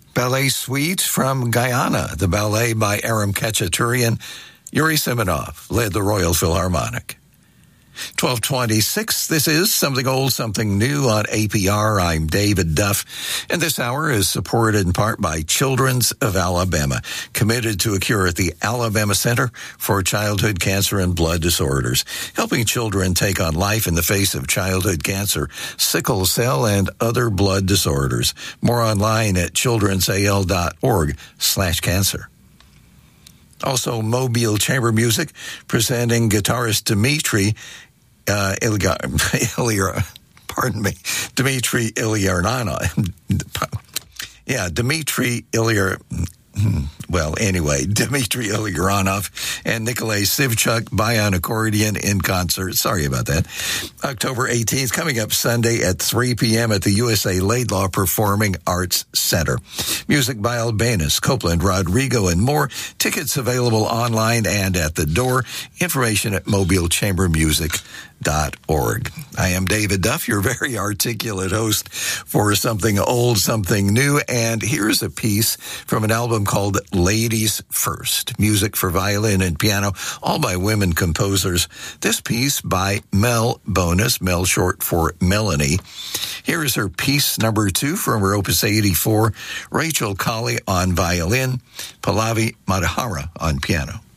Ballet Suite from Guyana, the ballet by Aram Khachaturian. Yuri Simonov led the Royal Philharmonic. 1226, this is Something Old, Something New on APR. I'm David Duff, and this hour is supported in part by Children's of Alabama, committed to a cure at the Alabama Center for Childhood Cancer and Blood Disorders, helping children take on life in the face of childhood cancer, sickle cell, and other blood disorders. More online at childrensal.org/cancer. Also, Mobile Chamber Music Presenting Dimitri Ilyaranov and Nikolay Sivchuk Bayan accordion in concert. Sorry about that. October 18th, coming up Sunday at 3 p.m. at the USA Laidlaw Performing Arts Center. Music by Albanus, Copeland, Rodrigo, and more. Tickets available online and at the door. Information at mobilechambermusic.org. I am David Duff, your very articulate host for Something Old, Something New, and here's a piece from an album called Ladies First, music for violin and piano, all by women composers. This piece by Mel Bonus, Mel short for Melanie. Here is her piece number 2 from her Opus 84, Rachel Colley on violin, Pallavi Madhara on piano.